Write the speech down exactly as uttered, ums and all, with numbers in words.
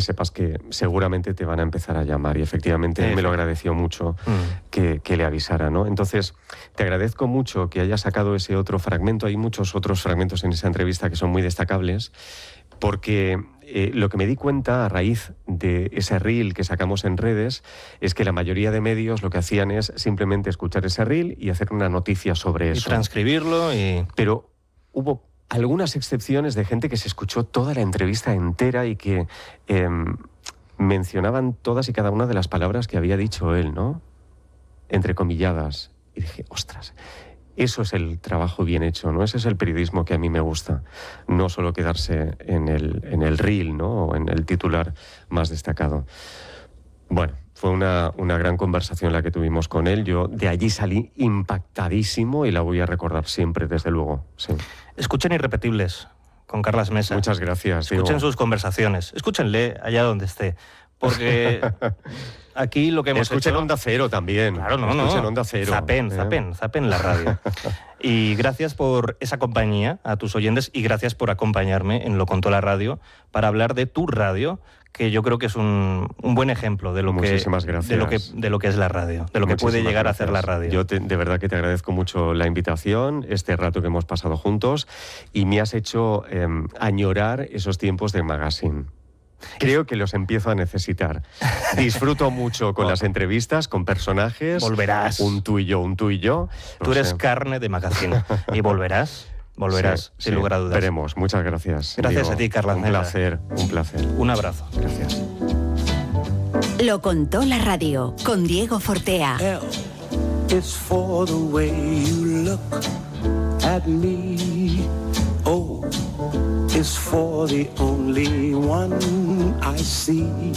sepas que seguramente te van a empezar a llamar. Y efectivamente sí, me lo sí. agradeció mucho Mm. que, que le avisara, ¿no? Entonces, te agradezco mucho que hayas sacado ese otro fragmento. Hay muchos otros fragmentos en esa entrevista que son muy destacables, porque eh, lo que me di cuenta a raíz de ese reel que sacamos en redes es que la mayoría de medios lo que hacían es simplemente escuchar ese reel y hacer una noticia sobre Y eso. transcribirlo y... Pero hubo algunas excepciones de gente que se escuchó toda la entrevista entera y que eh, mencionaban todas y cada una de las palabras que había dicho él, ¿no? Entrecomilladas. Y dije, ostras, eso es el trabajo bien hecho, ¿no? Ese es el periodismo que a mí me gusta. No solo quedarse en el, en el reel, ¿no? O en el titular más destacado. Bueno, fue una, una gran conversación la que tuvimos con él. Yo de allí salí impactadísimo y la voy a recordar siempre, desde luego. Sí. Escuchen Irrepetibles con Carlas Mesa. Muchas gracias. Escuchen digo. sus conversaciones. Escúchenle allá donde esté. Porque aquí lo que hemos Escuchen hecho... Onda Cero también. Claro, no, no. Escuchen Onda Cero. Zapen, ¿eh? zapen, zapen la radio. Y gracias por esa compañía a tus oyentes y gracias por acompañarme en Lo Contó la Radio para hablar de tu radio, que yo creo que es un, un buen ejemplo de lo, que, Muchísimas gracias. de, lo que, de lo que es la radio, de lo que puede Muchísimas llegar gracias. a hacer la radio. Yo te, de verdad que te agradezco mucho la invitación, este rato que hemos pasado juntos, y me has hecho eh, añorar esos tiempos de magazine. Creo que los empiezo a necesitar. Disfruto mucho con las entrevistas, con personajes. Volverás. Un tú y yo, un tú y yo. No Tú eres sé. carne de magazine y volverás, volverás, Sí, sin sí, lugar a dudas. Veremos. Muchas gracias. Gracias Diego. a ti, Carlas Un Mesa. placer, un placer. Un abrazo. Gracias. Lo Contó la Radio con Diego Fortea. L is for the way you look at me. O is for the only one I see.